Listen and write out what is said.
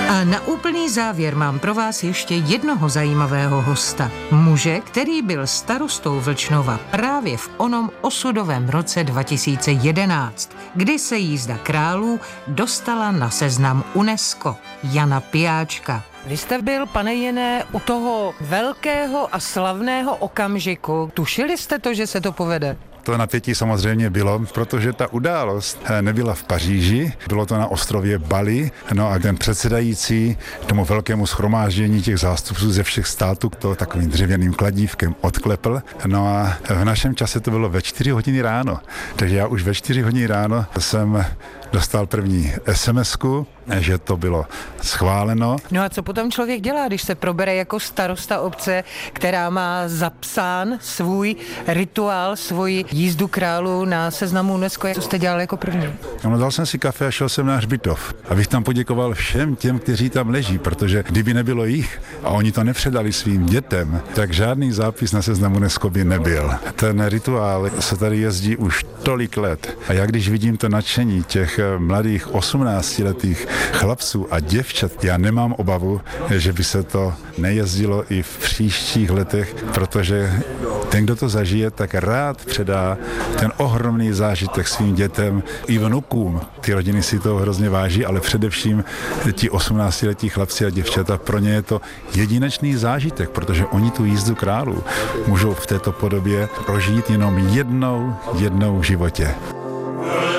A na úplný závěr mám pro vás ještě jednoho zajímavého hosta. Muže, který byl starostou Vlčnova právě v onom osudovém roce 2011, kdy se jízda králů dostala na seznam UNESCO. Jana Pijáčka. Vy jste byl, pane Jené, u toho velkého a slavného okamžiku. Tušili jste to, že se to povede? To napětí samozřejmě bylo, protože ta událost nebyla v Paříži, bylo to na ostrově Bali, no a ten předsedající tomu velkému shromáždění těch zástupců ze všech států to takovým dřevěným kladívkem odklepl, no a v našem čase to bylo ve 4 hodiny ráno, takže já už ve 4 hodiny ráno jsem dostal první SMS-ku, že to bylo schváleno. No a co potom člověk dělá, když se probere jako starosta obce, která má zapsán svůj rituál, svoji jízdu králů na seznamu UNESCO? Co jste dělal jako první? No, dal jsem si kafe a šel jsem na hřbitov. Abych tam poděkoval všem těm, kteří tam leží, protože kdyby nebylo jich a oni to nepředali svým dětem, tak žádný zápis na seznamu UNESCO by nebyl. Ten rituál se tady jezdí už tolik let. A já když vidím to nadšení těch mladých 18letých chlapců a děvčat, já nemám obavu, že by se to nejezdilo i v příštích letech, protože ten, kdo to zažije, tak rád předá ten ohromný zážitek svým dětem i vnukům. Ty rodiny si toho hrozně váží, ale především ti 18letí chlapci a děvčata, pro ně je to jedinečný zážitek, protože oni tu jízdu králů můžou v této podobě prožít jenom jednou v životě.